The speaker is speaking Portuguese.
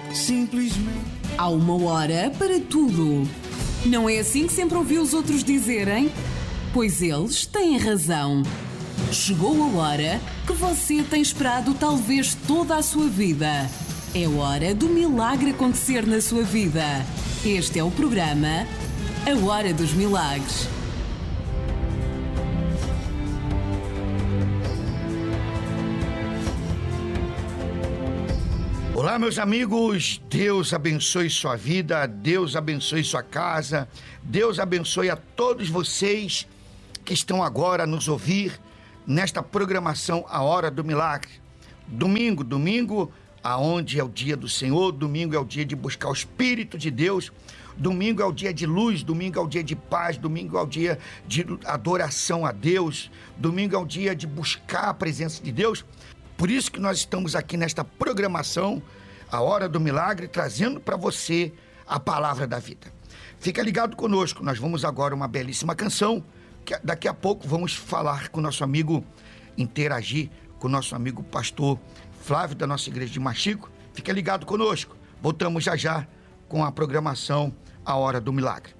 simplesmente. Há uma hora para tudo. Não é assim que sempre ouvi os outros dizerem? Pois eles têm razão. Chegou a hora que você tem esperado talvez toda a sua vida. É hora do milagre acontecer na sua vida. Este é o programa A Hora dos Milagres. Olá, meus amigos, Deus abençoe sua vida, Deus abençoe sua casa, Deus abençoe a todos vocês que estão agora a nos ouvir nesta programação A Hora do Milagre. Domingo, aonde é o dia do Senhor, domingo é o dia de buscar o Espírito de Deus, domingo é o dia de luz, domingo é o dia de paz, domingo é o dia de adoração a Deus, domingo é o dia de buscar a presença de Deus. Por isso que nós estamos aqui nesta programação, A Hora do Milagre, trazendo para você a palavra da vida. Fica ligado conosco, nós vamos agora uma belíssima canção, que daqui a pouco vamos falar com o nosso amigo, interagir com o nosso amigo pastor Flávio, da nossa igreja de Machico. Fica ligado conosco, voltamos já com a programação A Hora do Milagre.